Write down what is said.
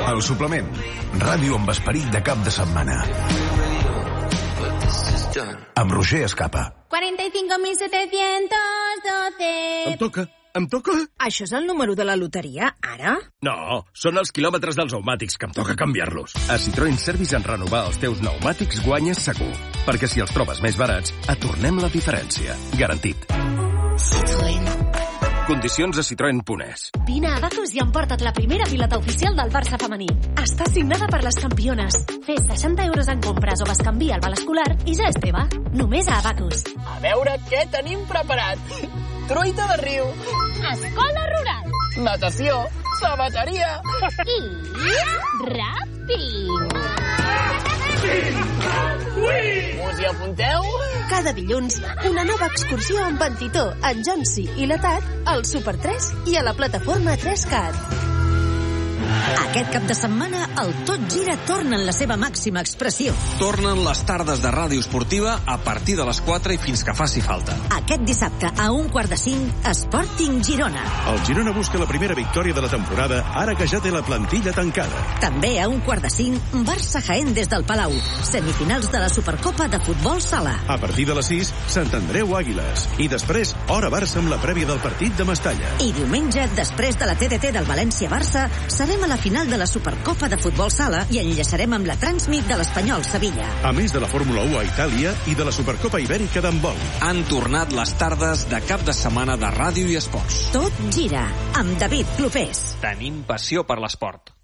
El suplement. Ràdio amb esperit de cap de setmana. Amb Roger Escapa. 45.712. Em toca? Això és el número de la loteria, ara? No, són els quilòmetres dels pneumàtics, que em toca canviar-los. A Citroën Service en renovar els teus pneumàtics guanyes segur. Perquè si els trobes més barats, et tornem la diferència. Garantit. Citroën. Condicions a Citroën.es. Vine a Abacus i emporta't la primera pilota oficial del Barça femení. Està signada per les campiones. Fes 60 euros en compres o bescanvia al val escolar i ja és teva. Només a Abacus. A veure què tenim preparat. Truita de riu. Escola rural. Natació. Sabateria. I ràpid. Us hi apunteu? Cada dilluns, una nova excursió amb en Titó, en Jonsi i la Tat al Super 3 i a la plataforma 3CAT. Aquest cap de setmana, el Tot Gira torna en la seva màxima expressió. Tornen les tardes de ràdio esportiva a partir de les 4 i fins que faci falta. Aquest dissabte a 1:45, Sporting Girona. El Girona busca la primera victòria de la temporada, ara que ja té la plantilla tancada. També a 1:45, Barça Jaén des del Palau. Semifinals de la Supercopa de Futbol Sala. A partir de les 6, Sant Andreu Àguiles. I després, Hora Barça amb la prèvia del partit de Mestalla. I diumenge, després de la TDT del València-Barça, serem a la final de la Supercopa de Futbol Sala i enllaçarem amb la Transmit de l'Espanyol Sevilla. A més de la Fórmula 1 a Itàlia i de la Supercopa Ibèrica d'handbol. Han tornat les tardes de cap de setmana de ràdio i esports. Tot gira amb David Clopés. Tenim passió per l'esport.